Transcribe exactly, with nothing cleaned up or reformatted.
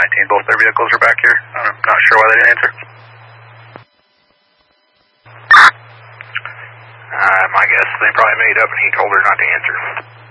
nineteen, both their vehicles are back here. I'm not sure why they didn't answer. Uh, my guess, they probably made up and he told her not to answer.